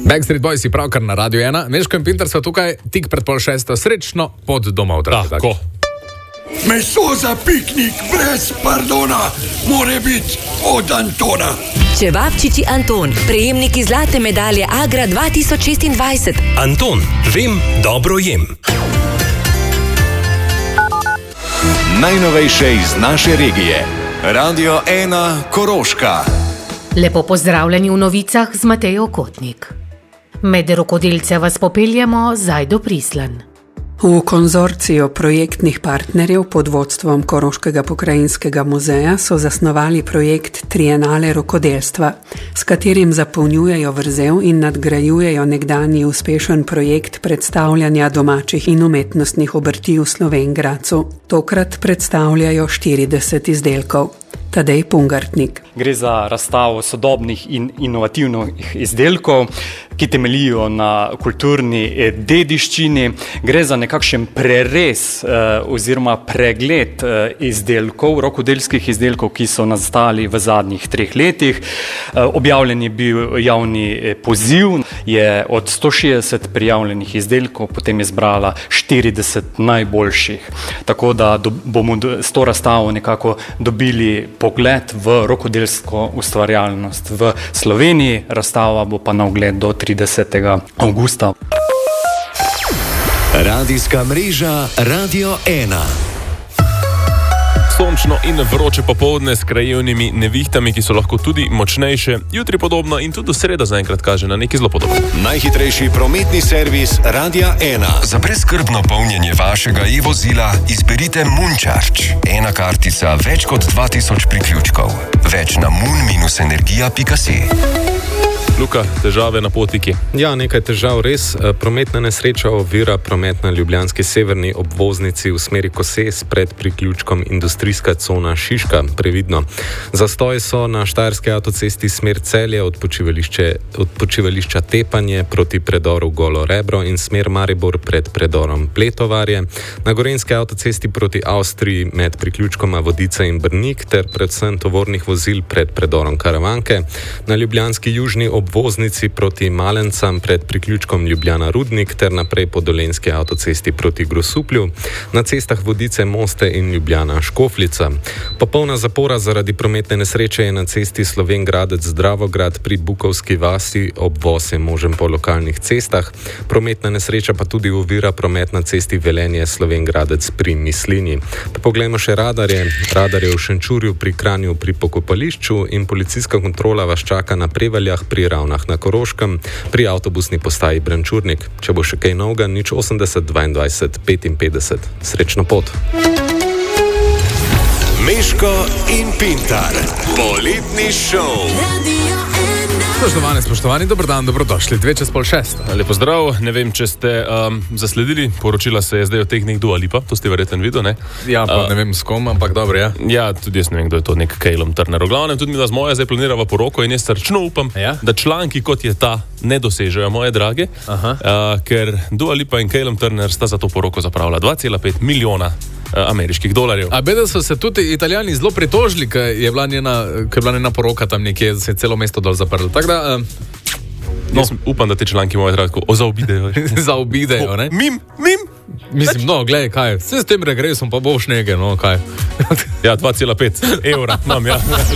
Backstreet Boys je pravkar na Radio 1. Nežko in Pintar so tukaj tik pred 5:30. Srečno pot domov. Tako. Meso za piknik brez pardona mora biti od Antona. Čevapčiči Anton, prejemniki zlate medalje Agra 2026. Anton, vem, dobro jem. Najnovejše iz naše regije. Radio 1 Koroška. Lepo pozdravljeni v novicah z Matejo Kotnik. Med rokodelce vas popeljamo zdaj do Prislan. V konzorciju projektnih partnerjev pod vodstvom Koroškega pokrajinskega muzeja so zasnovali projekt Trienale rokodelstva, s katerim zapolnjujejo vrzel in nadgrajujejo nekdanji uspešen projekt predstavljanja domačih in umetnostnih obrti v Slovenj Gradcu. Tokrat predstavljajo 40 izdelkov. Tadej Pungartnik. Gre za razstavo sodobnih in inovativnih izdelkov, ki temeljijo na kulturni dediščini. Gre za nekakšen prerez oziroma pregled izdelkov, rokodelskih izdelkov, ki so nastali v zadnjih 3 letih. Objavljen je bil javni poziv, je od 160 prijavljenih izdelkov potem izbrala 40 najboljših. Tako da bomo s to razstavo nekako dobili pogled v rokodelsko ustvarjalnost v Sloveniji. Razstava bo pa na ogled do 30. avgusta. Radijska mreža Radio 1. Sončno in vroče popoldne s krajevnimi nevihtami, ki so lahko tudi močnejše. Jutri podobno in tudi sreda zaenkrat kaže na nekaj zelo podobno. Najhitrejši prometni servis Radia 1. Za brezskrbno polnjenje vašega e-vozila izberite Muncharge. Ena kartica, več kot 2000 priključkov. Več na mun-energija.si. Luka, težave na potiki. Ja, nekaj težav res. Prometna nesreča ovira promet na ljubljanski severni obvoznici v smeri Koses pred priključkom industrijska cona Šiška. Previdno. Zastoji so na štajerski avtocesti smer Celje od počivališča Tepanje proti predoru Golo Rebro in smer Maribor pred predorom Pletovarje. Na gorenjski avtocesti proti Avstriji med priključkoma Vodice in Brnik ter predvsem tovornih vozil pred predorom Karavanke. Na ljubljanski južni obvoznici proti Malencam pred priključkom Ljubljana Rudnik ter naprej po dolenjski avtocesti proti Grosuplju, na cestah Vodice Moste in Ljubljana Škofljica. Popolna zapora zaradi prometne nesreče je na cesti Slovenj Gradec Dravograd pri Bukovski vasi, obvoz je možen po lokalnih cestah. Prometna nesreča pa tudi ovira promet na cesti Velenje Slovenj Gradec pri Mislinji. Poglejmo še radarje. Radarje v Šenčurju pri Kranju pri Pokopališču in policijska kontrola vas čaka na Prevaljah pri Ravnah na Koroškem, pri avtobusni postaji Brančurnik. Če bo še kaj novega, 080 22 55. Srečno pot. Meško in Pintar. Poletni šov. Spoštovani, dober dan, dobrodošli. 5:05. Lepo zdrav. Ne vem, če ste zasledili, poročila se je zdaj o tehnik Dua Lipa, to ste verjetno videli, ne? Ja, pa ne vem s kom, ampak dobro, ja. Ja, tudi jaz ne vem, kdo je to, nek Calum Turner. V glavnem, tudi mi da z moja zdaj planirava poroko in jaz srčno upam, da članki kot je ta ne dosežejo, moje drage, ker Dua Lipa in Calum Turner sta za to poroko zapravila 2,5 milijona ameriških dolarjev. A beda so se tudi Italijani zelo pritožili, ker je bila njena poroka tam nekje, se je celo mesto dol zaprlo. Tako da... Jaz upam, da te članki moje drage zaobidejo. Zaobidejo, ne? Mim! Mislim, gledaj, kaj, vse s tem regresom pa boš nekaj, kaj. Ja, 2,5 evra imam, ja.